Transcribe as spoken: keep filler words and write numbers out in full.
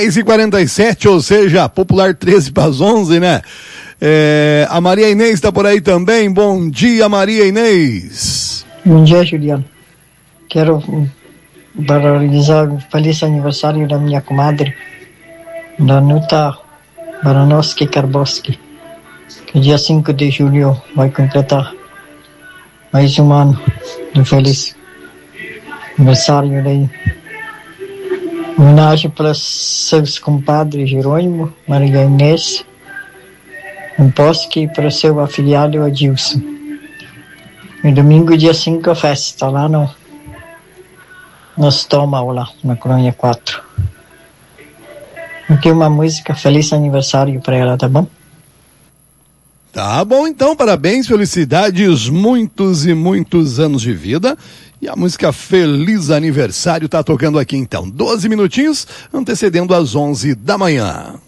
dez e quarenta e sete, ou seja, popular treze para as onze, né? É, a Maria Inês está por aí também. Bom dia, Maria Inês. Bom dia, Juliano. Quero parabenizar o feliz aniversário da minha comadre, Danuta Baranowski Karbowski, que dia cinco de julho vai completar mais um ano de feliz aniversário daí. Homenagem para seus compadres Jerônimo, Maria Inês, Karbowski, e para seu afilhado Adilson. No domingo, dia cinco, a festa lá no, no estômago, lá na Colônia quatro. Aqui uma música, feliz aniversário para ela, tá bom? Tá bom, então, parabéns, felicidades, muitos e muitos anos de vida. E a música Feliz Aniversário tá tocando aqui então, doze minutinhos, antecedendo às onze da manhã.